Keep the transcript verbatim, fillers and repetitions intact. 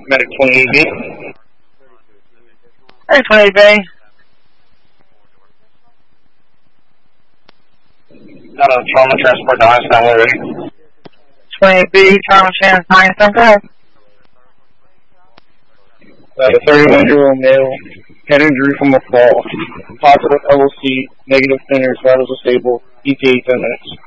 Medic twenty-eight B. Hey, twenty-eight B. Uh, trauma transport to Einstein, we're ready. twenty-eight B, trauma transport to Einstein, go ahead. Uh, the thirty-one-year-old male head injury from a fall. Positive L O C, negative thinners, vitals are stable. E T A ten minutes.